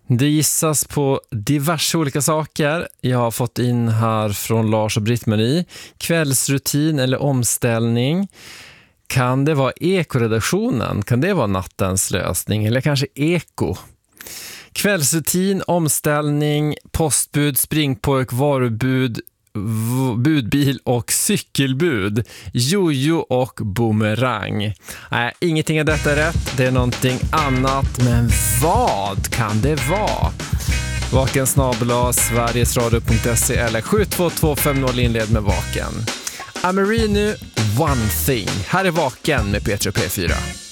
Det gissas på diverse olika saker. Jag har fått in här från Lars och Britt-Marie. Kvällsrutin eller omställning. Kan det vara ekoredaktionen? Kan det vara nattens lösning? Eller kanske eko? Kvällsrutin, omställning, postbud, springpojk, varubud, budbil och cykelbud, jojo och boomerang. Nej, ingenting av detta är rätt. Det är någonting annat. Men vad kan det vara? Vaken @ sverigesradio.se eller 72250 inled med Vaken. Amerinu, One Thing. Här är Vaken med P3 och P4.